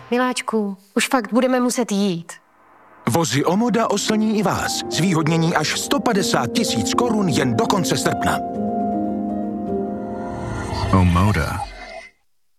Miláčku, už fakt budeme muset jít. Vozy Omoda oslní i vás. Zvýhodnění až 150 000 korun jen do konce srpna. Omoda.